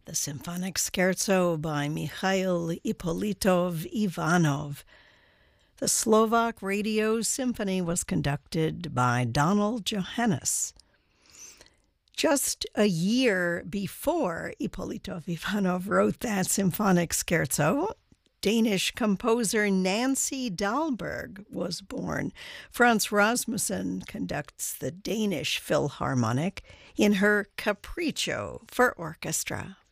the Symphonic Scherzo by Mikhail Ippolitov Ivanov. The Slovak Radio Symphony was conducted by Donald Johannes. Just a year before Ippolitov Ivanov wrote that symphonic scherzo, Danish composer Nancy Dahlberg was born. Frans Rasmussen conducts the Danish Philharmonic in her Capriccio for orchestra.